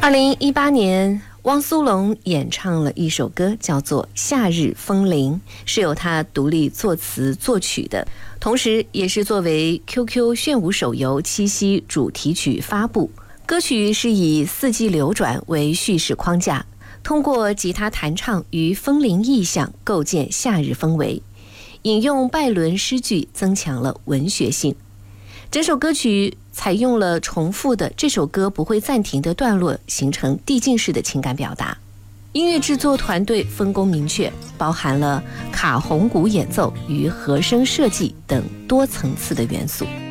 2018年，汪苏泷演唱了一首歌，叫做《夏日风铃》，是由他独立作词作曲的，同时也是作为 QQ 炫舞手游七夕主题曲发布。歌曲是以四季流转为叙事框架，通过吉他弹唱与风铃意象构建夏日氛围，引用拜伦诗句增强了文学性。整首歌曲采用了重复的这首歌不会暂停的段落，形成递进式的情感表达。音乐制作团队分工明确，包含了卡洪鼓演奏与和声设计等多层次的元素。